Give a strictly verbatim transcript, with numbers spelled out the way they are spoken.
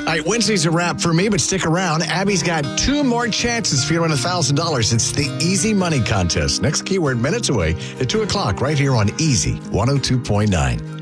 All right, Wednesday's a wrap for me, but stick around. Abby's got two more chances for you to win one thousand dollars. It's the Easy Money Contest. Next keyword minutes away at two o'clock right here on Easy one oh two point nine.